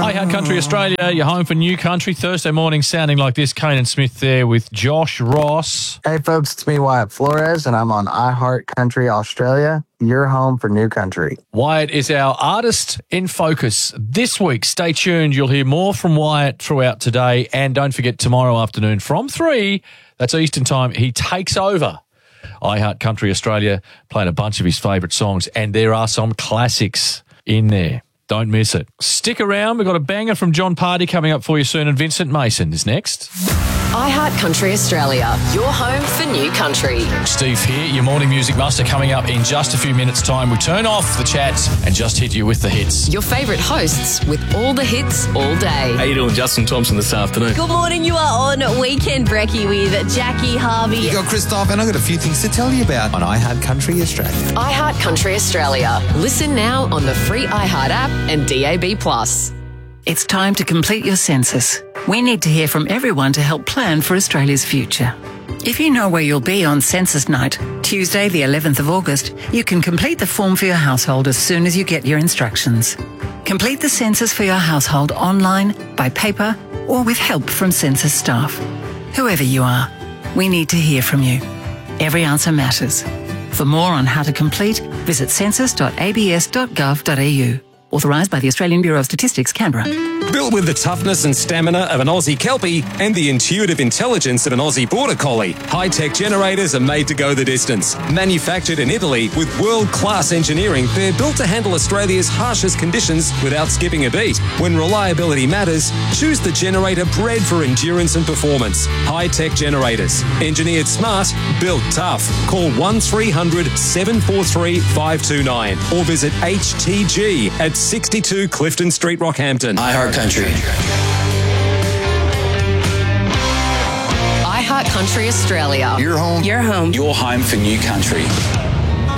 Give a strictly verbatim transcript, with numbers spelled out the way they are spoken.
iHeart Country Australia, you're home for New Country. Thursday morning sounding like this. Kane and Smith there with Josh Ross. Hey folks, it's me, Wyatt Flores, and I'm on iHeart Country Australia. You're home for New Country. Wyatt is our artist in focus this week. Stay tuned. You'll hear more from Wyatt throughout today. And don't forget, tomorrow afternoon from three, that's Eastern time, he takes over iHeart Country Australia, playing a bunch of his favourite songs. And there are some classics in there. Don't miss it. Stick around. We've got a banger from John Party coming up for you soon, and Vincent Mason is next. iHeart Country Australia, your home for New Country. Steve here, your morning music master, coming up in just a few minutes' time. We turn off the chats and just hit you with the hits. Your favourite hosts with all the hits all day. How you doing, Justin Thompson, this afternoon? Good morning, you are on Weekend Brekkie with Jackie Harvey. You got Christoph, and I've got a few things to tell you about on iHeart Country Australia. iHeart Country Australia. Listen now on the free iHeart app and D A B plus. It's time to complete your census. We need to hear from everyone to help plan for Australia's future. If you know where you'll be on census night, Tuesday the eleventh of August, you can complete the form for your household as soon as you get your instructions. Complete the census for your household online, by paper, or with help from census staff. Whoever you are, we need to hear from you. Every answer matters. For more on how to complete, visit census dot a b s dot gov dot a u. Authorised by the Australian Bureau of Statistics, Canberra. Built with the toughness and stamina of an Aussie Kelpie and the intuitive intelligence of an Aussie Border Collie, high-tech generators are made to go the distance. Manufactured in Italy with world-class engineering, they're built to handle Australia's harshest conditions without skipping a beat. When reliability matters, choose the generator bred for endurance and performance. High-tech generators. Engineered smart, built tough. Call one three hundred, seven four three, five two nine or visit H T G at sixty-two Clifton Street, Rockhampton. iHeart Country. iHeart Country Australia. Your home. Your home. Your home for New Country.